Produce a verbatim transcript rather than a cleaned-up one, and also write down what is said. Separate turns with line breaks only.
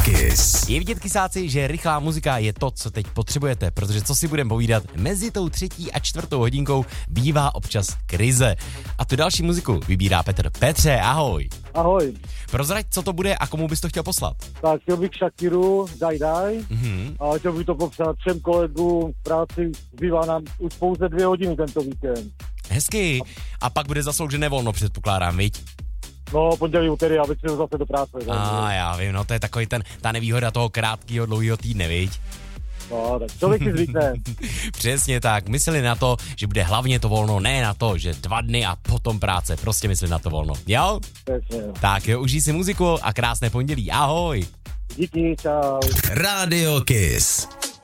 Kiss.
Je vidět, kysáci, že rychlá muzika je to, co teď potřebujete, protože co si budeme povídat, mezi tou třetí a čtvrtou hodinkou bývá občas krize. A tu další muziku vybírá Petr. Petře, ahoj.
Ahoj.
Prozrať, co to bude a komu bys to chtěl poslat?
Tak chtěl bych Shakiru, Daj Daj,
Mhm.
a chtěl bych to popsat všem kolegům v práci, zbývá nám už pouze dvě hodiny tento víkend.
Hezky. A pak bude zasloužené volno, předpokládám, viď?
No, pondělí, úterý, abych si zase do práce.
A já vím, no to je takový ten, ta nevýhoda toho krátkého, dlouhého týdne, viď?
No, tak člověk si zvykne.
Přesně tak, mysleli na to, že bude hlavně to volno, ne na to, že dva dny a potom práce, prostě mysleli na to volno, jo?
Přesně.
Tak jo, užij si muziku a krásné pondělí, ahoj!
Díky, čau.
Radio Kiss.